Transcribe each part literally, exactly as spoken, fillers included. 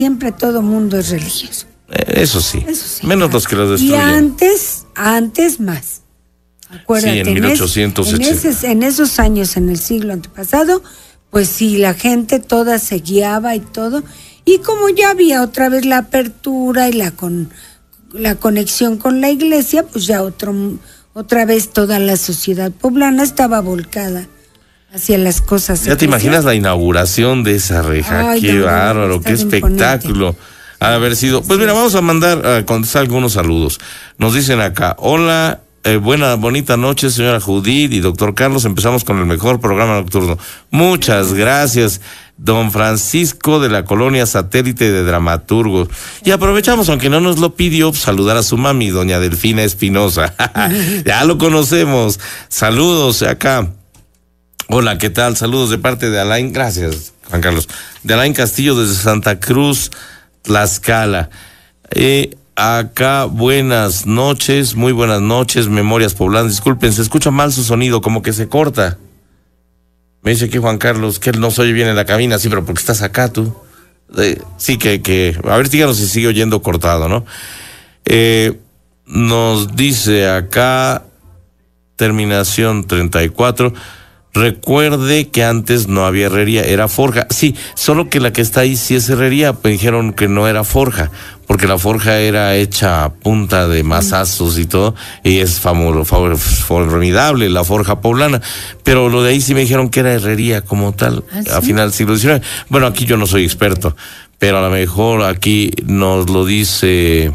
Siempre todo mundo es religioso. Eso sí, Eso sí menos claro. los que los destruyen. Y antes, antes más. Acuérdate, sí, en mil ochocientos ochenta. En, ese, en esos años, en el siglo antepasado, pues sí, la gente toda se guiaba y todo. Y como ya había otra vez la apertura y la con la conexión con la iglesia, pues ya otro, otra vez toda la sociedad poblana estaba volcada hacia las cosas. Ya te imaginas la inauguración de esa reja. Ay, qué no, bárbaro, qué espectáculo. Imponente. Ha haber sido. Pues mira, vamos a mandar a contestar algunos saludos. Nos dicen acá, hola, eh, buena, bonita noche, señora Judith y doctor Carlos. Empezamos con el mejor programa nocturno. Muchas gracias, don Francisco de la colonia Satélite de Dramaturgos. Y aprovechamos, aunque no nos lo pidió, saludar a su mami, doña Delfina Espinosa. Ya lo conocemos. Saludos acá. Hola, ¿qué tal? Saludos de parte de Alain. Gracias, Juan Carlos. De Alain Castillo desde Santa Cruz, Tlaxcala. Eh, acá, buenas noches, muy buenas noches, Memorias Poblanas. Disculpen, se escucha mal su sonido, como que se corta. Me dice aquí Juan Carlos que él no se oye bien en la cabina, sí, pero porque estás acá tú. Eh, sí, que, que, a ver, díganos si sigue oyendo cortado, ¿no? Eh, nos dice acá, terminación treinta y cuatro. Recuerde que antes no había herrería, era forja. Sí, solo que la que está ahí sí es herrería, pues dijeron que no era forja, porque la forja era hecha a punta de mazazos y todo, y es famoso, formidable la forja poblana. Pero lo de ahí sí me dijeron que era herrería como tal, ¿ah, sí? A final del siglo diecinueve. Bueno, aquí yo no soy experto, pero a lo mejor aquí nos lo dice.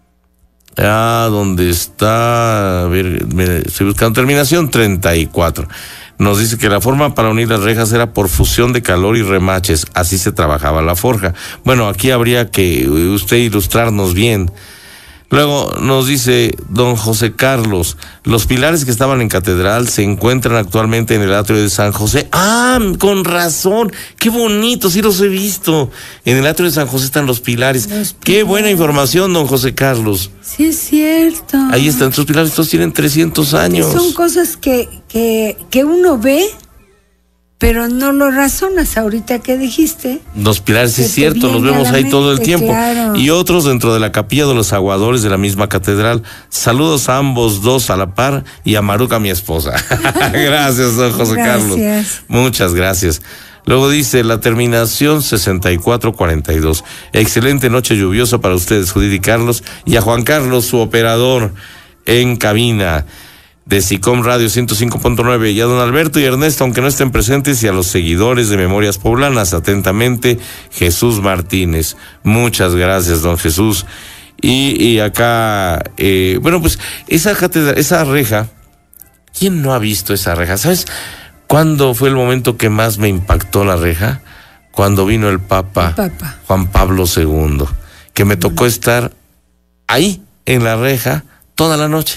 Ah, ¿dónde está? A ver, me estoy buscando terminación treinta y cuatro. Nos dice que la forma para unir las rejas era por fusión de calor y remaches. Así se trabajaba la forja. Bueno, aquí habría que usted ilustrarnos bien. Luego nos dice don José Carlos, los pilares que estaban en catedral se encuentran actualmente en el atrio de San José. Ah, con razón, qué bonito, sí los he visto. En el atrio de San José están los pilares. Los qué pilares. Buena información, don José Carlos. Sí, es cierto. Ahí están, estos pilares, estos tienen trescientos años. Que son cosas que, que, que uno ve, pero no lo razonas ahorita que dijiste. Los pilares, es cierto, los vemos ahí mente, todo el tiempo. Claro. Y otros dentro de la capilla de los aguadores de la misma catedral. Saludos a ambos dos a la par y a Maruca, mi esposa. Gracias, don José gracias. Carlos. Muchas gracias. Luego dice la terminación sesenta y cuatro cuarenta y dos. Excelente noche lluviosa para ustedes, Judith y Carlos. Y a Juan Carlos, su operador en cabina de SICOM Radio ciento cinco punto nueve, y a don Alberto y Ernesto, aunque no estén presentes, y a los seguidores de Memorias Poblanas, atentamente, Jesús Martínez. Muchas gracias, don Jesús. Y, y acá, eh, bueno, pues, esa catedral, esa reja, ¿quién no ha visto esa reja? ¿Sabes cuándo fue el momento que más me impactó la reja? Cuando vino el Papa, el Papa. Juan Pablo segundo, que me tocó estar ahí, en la reja, toda la noche.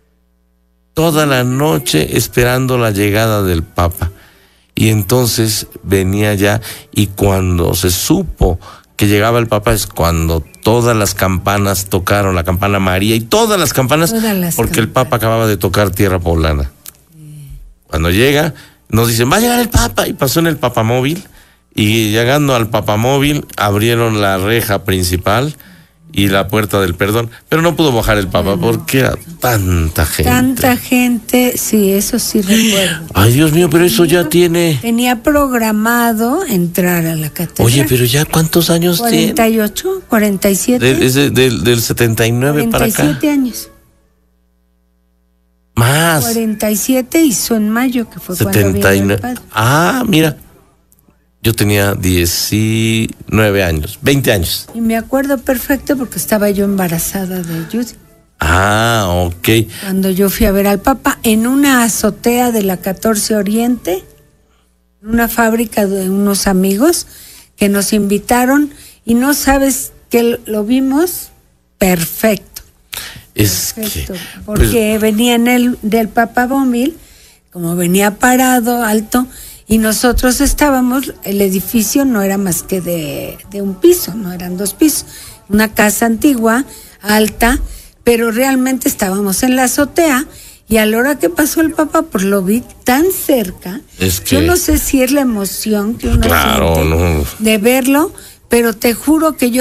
Toda la noche esperando la llegada del Papa. Y entonces venía ya, y cuando se supo que llegaba el Papa es cuando todas las campanas tocaron, la campana María y todas las campanas, todas las porque campanas. El Papa acababa de tocar tierra poblana. Sí. Cuando llega, nos dicen, va a llegar el Papa, y pasó en el papamóvil, y llegando al papamóvil abrieron la reja principal y la puerta del perdón, pero no pudo bajar el Papa, no, porque era tanta gente. Tanta gente, sí, eso sí recuerdo. Ay, Dios mío, pero eso ya tiene... Tenía programado entrar a la catedral. Oye, pero ya, ¿cuántos años tiene? cuarenta y ocho, cuarenta y siete. De, de, de, del setenta y nueve para acá. cuarenta y siete años. Más. cuarenta y siete hizo en mayo, que fue setenta y nueve. Cuando vino el padre. Ah, mira. Yo tenía diecinueve años, veinte años. Y me acuerdo perfecto porque estaba yo embarazada de Judy. Ah, ok. Cuando yo fui a ver al Papa en una azotea de la catorce Oriente, en una fábrica de unos amigos que nos invitaron, y no sabes que lo vimos perfecto. Es perfecto, que... porque pues, venía en el del papamóvil, como venía parado, alto, y nosotros estábamos, el edificio no era más que de, de un piso, no eran dos pisos, una casa antigua, alta, pero realmente estábamos en la azotea, y a la hora que pasó el Papa, pues lo vi tan cerca. Es que... Yo no sé si es la emoción que uno claro, siente no. de verlo, pero te juro que yo